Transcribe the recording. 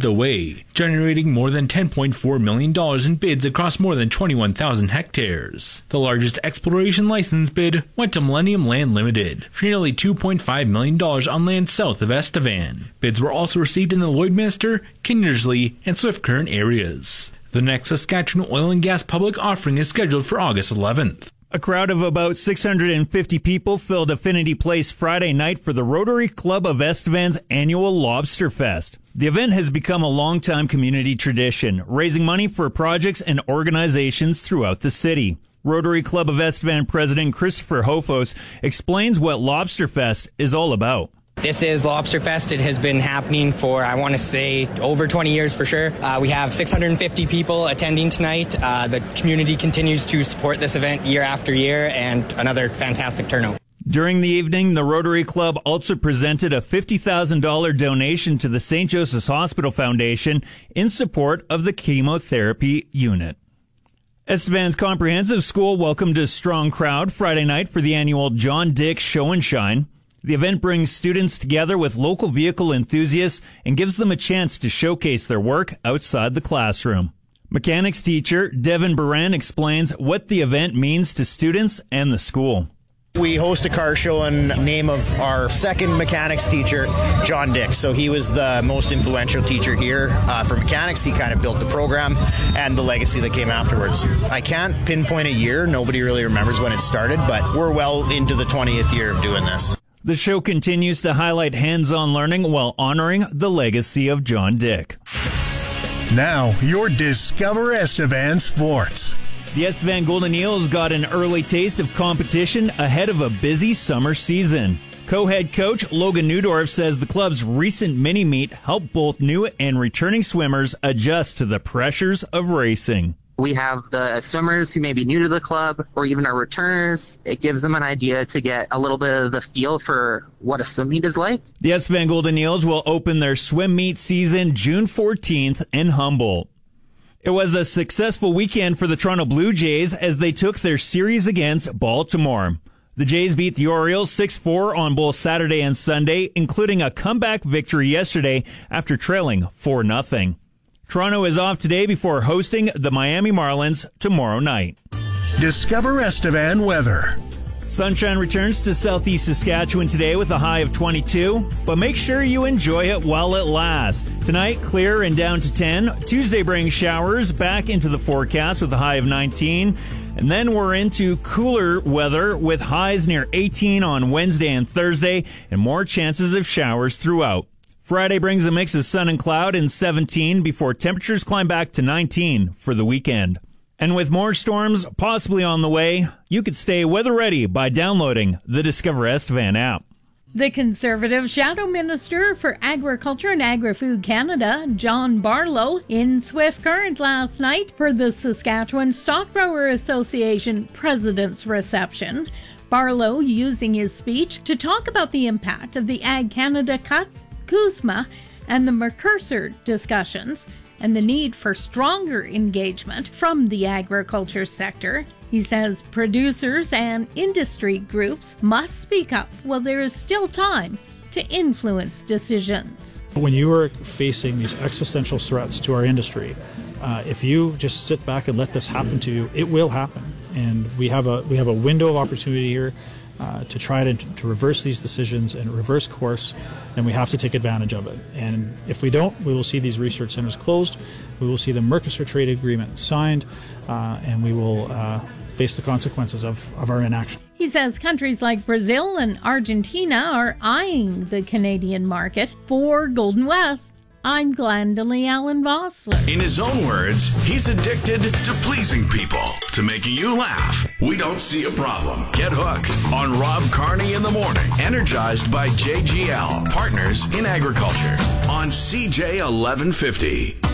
the way, generating more than $10.4 million in bids across more than 21,000 hectares. The largest exploration license bid went to Millennium Land Limited for nearly $2.5 million on land south of Estevan. Bids were also received in the Lloydminster, Kindersley, and Swift Current areas. The next Saskatchewan oil and gas public offering is scheduled for August 11th. A crowd of about 650 people filled Affinity Place Friday night for the Rotary Club of Estevan's annual Lobster Fest. The event has become a long-time community tradition, raising money for projects and organizations throughout the city. Rotary Club of Estevan President Christopher Hofos explains what Lobster Fest is all about. This is Lobster Fest. It has been happening for, I want to say, over 20 years for sure. We have 650 people attending tonight. The community continues to support this event year after year, and another fantastic turnout. During the evening, the Rotary Club also presented a $50,000 donation to the St. Joseph's Hospital Foundation in support of the chemotherapy unit. Estevan's Comprehensive School welcomed a strong crowd Friday night for the annual John Dick Show and Shine. The event brings students together with local vehicle enthusiasts and gives them a chance to showcase their work outside the classroom. Mechanics teacher Devin Baran explains what the event means to students and the school. We host a car show in name of our second mechanics teacher, John Dick. So he was the most influential teacher here for mechanics. He kind of built the program and the legacy that came afterwards. I can't pinpoint a year. Nobody really remembers when it started, but we're well into the 20th year of doing this. The show continues to highlight hands-on learning while honoring the legacy of John Dick. Now, your Discover Estevan Sports. The Estevan Golden Eels got an early taste of competition ahead of a busy summer season. Co-head coach Logan Neudorf says the club's recent mini-meet helped both new and returning swimmers adjust to the pressures of racing. We have the swimmers who may be new to the club or even our returners. It gives them an idea to get a little bit of the feel for what a swim meet is like. The Estevan Golden Eels will open their swim meet season June 14th in Humboldt. It was a successful weekend for the Toronto Blue Jays as they took their series against Baltimore. The Jays beat the Orioles 6-4 on both Saturday and Sunday, including a comeback victory yesterday after trailing 4-0. Toronto is off today before hosting the Miami Marlins tomorrow night. Discover Estevan weather. Sunshine returns to southeast Saskatchewan today with a high of 22, but make sure you enjoy it while it lasts. Tonight, clear and down to 10. Tuesday brings showers back into the forecast with a high of 19. And then we're into cooler weather with highs near 18 on Wednesday and Thursday and more chances of showers throughout. Friday brings a mix of sun and cloud and 17 before temperatures climb back to 19 for the weekend. And with more storms possibly on the way, you could stay weather ready by downloading the Discover Estevan app. The Conservative Shadow Minister for Agriculture and Agri-Food Canada, John Barlow, in Swift Current last night for the Saskatchewan Stockgrower Association President's Reception. Barlow using his speech to talk about the impact of the Ag Canada cuts, CUSMA, and the Mercosur discussions, and the need for stronger engagement from the agriculture sector. He says producers and industry groups must speak up while there is still time to influence decisions. When you are facing these existential threats to our industry, if you just sit back and let this happen to you, it will happen. And we have a window of opportunity here to try to reverse these decisions and reverse course, and we have to take advantage of it. And if we don't, we will see these research centers closed, we will see the Mercosur trade agreement signed, and we will face the consequences of our inaction. He says countries like Brazil and Argentina are eyeing the Canadian market. For Golden West, I'm Glendalee Allen Vossler. In his own words, he's addicted to pleasing people, to making you laugh. We don't see a problem. Get hooked on Rob Carney in the morning, energized by JGL, Partners in Agriculture, on CJ 1150.